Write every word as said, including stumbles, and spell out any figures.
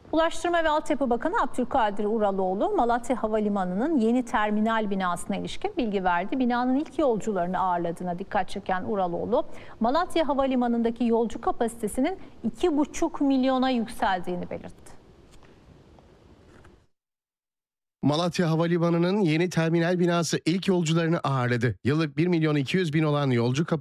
Ulaştırma ve Altyapı Bakanı Abdülkadir Uraloğlu, Malatya Havalimanı'nın yeni terminal binasına ilişkin bilgi verdi. Binanın ilk yolcularını ağırladığına dikkat çeken Uraloğlu, Malatya Havalimanı'ndaki yolcu kapasitesinin iki buçuk milyona yükseldiğini belirtti. Malatya Havalimanı'nın yeni terminal binası ilk yolcularını ağırladı. Yıllık bir milyon iki yüz bin olan yolcu kapasitesi